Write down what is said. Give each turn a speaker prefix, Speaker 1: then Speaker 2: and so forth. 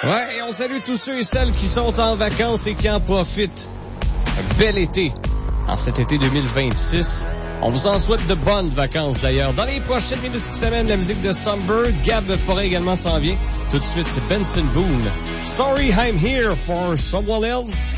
Speaker 1: Ouais, et on salue tous ceux et celles qui sont en vacances et qui en profitent. Un bel été. En cet été 2026. On vous en souhaite de bonnes vacances d'ailleurs. Dans les prochaines minutes qui s'amènent, la musique de Somber. Gab Forêt également s'en vient. Tout de suite, c'est Benson Boone. Sorry I'm here for someone else.